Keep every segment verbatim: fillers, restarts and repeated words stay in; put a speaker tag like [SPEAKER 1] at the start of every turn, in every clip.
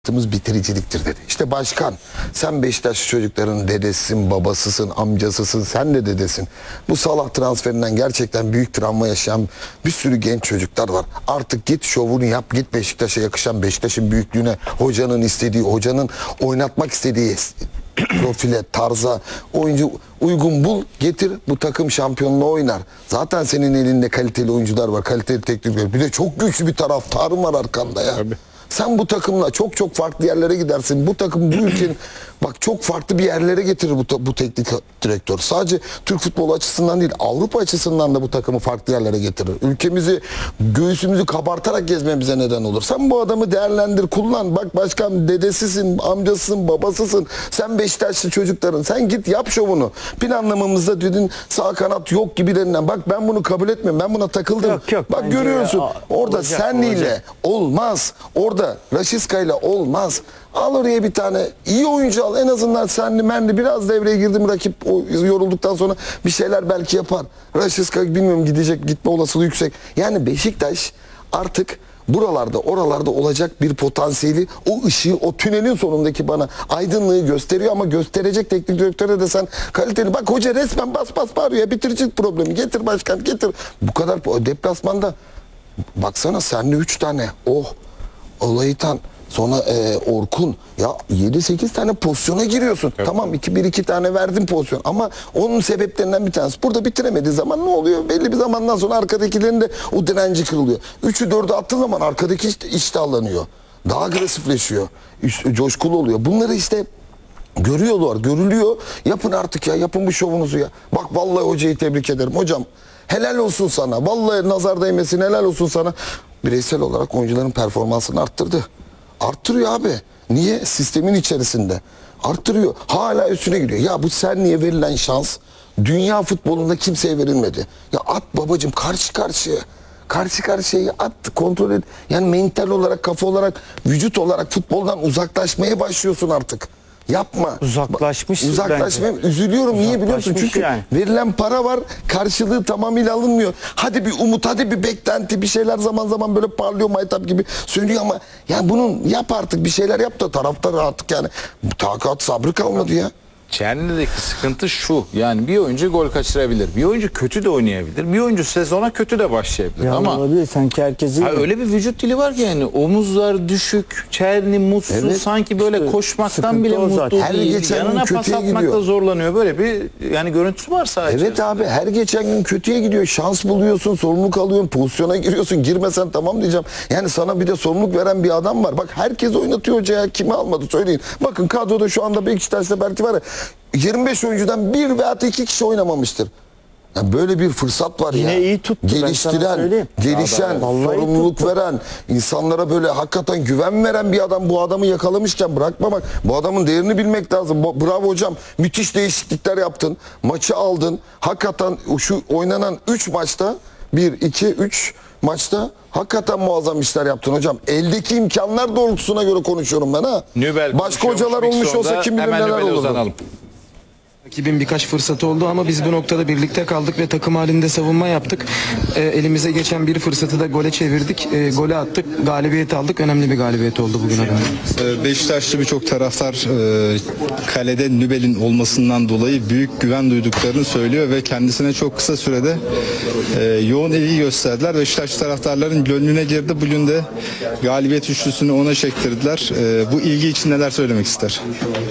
[SPEAKER 1] Hayatımız bitiriciliktir dedi. İşte başkan, sen Beşiktaşlı çocukların dedesisin, babasısın, amcasısın, sen de dedesin. Bu Salah transferinden gerçekten büyük travma yaşayan bir sürü genç çocuklar var. Artık git şovunu yap, git Beşiktaş'a yakışan, Beşiktaş'ın büyüklüğüne, hocanın istediği, hocanın oynatmak istediği profile, tarza, oyuncu uygun bul, getir, bu takım şampiyonluğu oynar. Zaten senin elinde kaliteli oyuncular var, kaliteli teknikler. Bir de çok güçlü bir taraftarın var arkanda ya. Tabii. Sen bu takımla çok çok farklı yerlere gidersin. Bu takım bu ülkenin bak çok farklı bir yerlere getirir bu, bu teknik direktör. Sadece Türk futbolu açısından değil, Avrupa açısından da bu takımı farklı yerlere getirir. Ülkemizi, göğsümüzü kabartarak gezmemize neden olur. Sen bu adamı değerlendir, kullan. Bak başkan, dedesisin, amcasısın, babasısın. Sen Beşiktaşlı çocukların. Sen git yap şovunu. Planlamamızda dedin sağ kanat yok gibilerinden. Bak ben bunu kabul etmiyorum. Ben buna takıldım. Yok, yok, bak görüyorsun. Ya, orada olacak, senliyle olacak. Olmaz. Orada Raşiska ile olmaz. Al oraya bir tane iyi oyuncu al. En azından senli menli biraz devreye girdim, rakip o, yorulduktan sonra bir şeyler belki yapar. Raşiska bilmiyorum, gidecek, gitme olasılığı yüksek. Yani Beşiktaş artık buralarda, oralarda olacak bir potansiyeli, o ışığı, o tünelin sonundaki bana aydınlığı gösteriyor ama gösterecek teknik direktöre de sen kaliteli. Bak hoca resmen bas bas bağırıyor. Bitirici problemi. Getir başkan, getir. Bu kadar deplasmanda baksana senli üç tane. Oh. Olayıtan, sonra e, Orkun, ya yedi sekiz tane pozisyona giriyorsun. Evet. Tamam iki bir iki tane verdin pozisyon ama onun sebeplerinden bir tanesi. Burada bitiremediği zaman ne oluyor? Belli bir zamandan sonra arkadakilerin de o direnci kırılıyor. üçü dördü attığı zaman arkadaki işte iştahlanıyor. Daha agresifleşiyor. Coşkulu oluyor. Bunları işte görüyorlar, görülüyor. Yapın artık ya, yapın bu şovunuzu ya. Bak vallahi hocayı tebrik ederim. Hocam helal olsun sana. Vallahi nazar değmesin, helal olsun sana. Bireysel olarak oyuncuların performansını arttırdı. Arttırıyor abi. Niye? Sistemin içerisinde. Arttırıyor. Hala üstüne gidiyor. Ya bu Senli'ye verilen şans dünya futbolunda kimseye verilmedi. Ya at babacığım, karşı karşıya. Karşı karşıya at, kontrol et. Yani mental olarak, kafa olarak, vücut olarak futboldan uzaklaşmaya başlıyorsun artık. Yapma.
[SPEAKER 2] Uzaklaşmış.
[SPEAKER 1] Uzaklaşmaya üzülüyorum. Niye biliyor musun? Çünkü yani verilen para var, karşılığı tamamıyla alınmıyor. Hadi bir umut, hadi bir beklenti, bir şeyler zaman zaman böyle parlıyor, maytap gibi söylüyor ama ya bunun yap artık, bir şeyler yap da taraftar artık yani takat, sabrı kalmadı ya.
[SPEAKER 3] Çerni'deki sıkıntı şu, yani bir oyuncu gol kaçırabilir, bir oyuncu kötü de oynayabilir, bir oyuncu sezona kötü de başlayabilir
[SPEAKER 2] ya
[SPEAKER 3] ama
[SPEAKER 2] olabilir, sanki herkesi
[SPEAKER 3] öyle bir vücut dili var ki yani omuzlar düşük, Çerni mutsuz, evet, sanki böyle işte koşmaktan bile mutlu
[SPEAKER 1] her
[SPEAKER 3] değil,
[SPEAKER 1] geçen
[SPEAKER 3] yanına pas atmakta gidiyor, zorlanıyor, böyle bir yani görüntüsü var sadece.
[SPEAKER 1] Evet abi, her geçen gün kötüye gidiyor, şans buluyorsun, sorumluluk alıyorsun, pozisyona giriyorsun, girmesen tamam diyeceğim. Yani sana bir de sorumluluk veren bir adam var. Bak herkes oynatıyor hocaya, kimi almadı söyleyin. Bakın kadroda şu anda Beşiktaş'ta belki var ya yirmi beş oyuncudan bir veya iki kişi oynamamıştır. Yani böyle bir fırsat var.
[SPEAKER 2] Yine
[SPEAKER 1] ya.
[SPEAKER 2] iyi tuttu.
[SPEAKER 1] Geliştiren, gelişen, sorumluluk tuttu, veren, insanlara böyle hakikaten güven veren bir adam. Bu adamı yakalamışken bırakmamak, bu adamın değerini bilmek lazım. Bravo hocam, müthiş değişiklikler yaptın. Maçı aldın. Hakikaten şu oynanan üç maçta bir, iki, üç maçta hakikaten muazzam işler yaptın hocam. Eldeki imkanlar doğrultusuna göre konuşuyorum ben ha.
[SPEAKER 3] Nübel
[SPEAKER 1] başka hocalar olmuş olsa kim bilir neler olurdu.
[SPEAKER 4] Rakibin birkaç fırsatı oldu ama biz bu noktada birlikte kaldık ve takım halinde savunma yaptık. E, elimize geçen bir fırsatı da gole çevirdik. E, gole attık. Galibiyet aldık. Önemli bir galibiyet oldu bugün adına.
[SPEAKER 5] Beşiktaşlı birçok taraftar e, kalede Nübel'in olmasından dolayı büyük güven duyduklarını söylüyor ve kendisine çok kısa sürede e, yoğun ilgi gösterdiler. Beşiktaşlı taraftarların gönlüne girdi. Bugün de galibiyet üçlüsünü ona çektirdiler. E, bu ilgi için neler söylemek ister?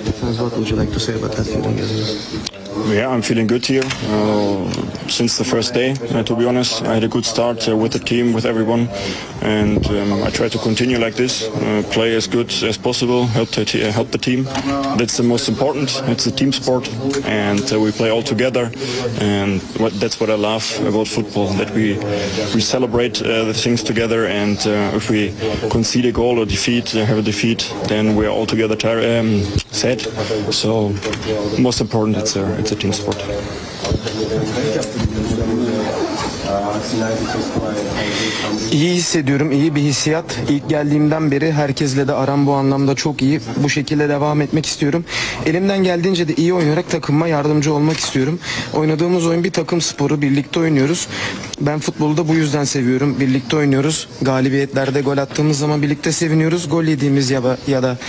[SPEAKER 6] Yeah, I'm feeling good here uh, since the first day. Uh, to be honest, I had a good start uh, with the team, with everyone, and um, I try to continue like this, uh, play as good as possible, help the, t help the team. That's the most important. It's a team sport, and uh, we play all together. And what, that's what I love about football, that we we celebrate uh, the things together. And uh, if we concede a goal or defeat, uh, have a defeat, then we are all together um, sad. So most important, it's a it's a team sport.
[SPEAKER 4] İyi hissediyorum, iyi bir hissiyat. İlk geldiğimden beri herkesle de aram bu anlamda çok iyi. Bu şekilde devam etmek istiyorum. Elimden geldiğince de iyi oynayarak takımıma yardımcı olmak istiyorum. Oynadığımız oyun bir takım sporu, birlikte oynuyoruz. Ben futbolu da bu yüzden seviyorum. Birlikte oynuyoruz. Galibiyetlerde gol attığımız zaman birlikte seviniyoruz. Gol yediğimiz ya da, ya da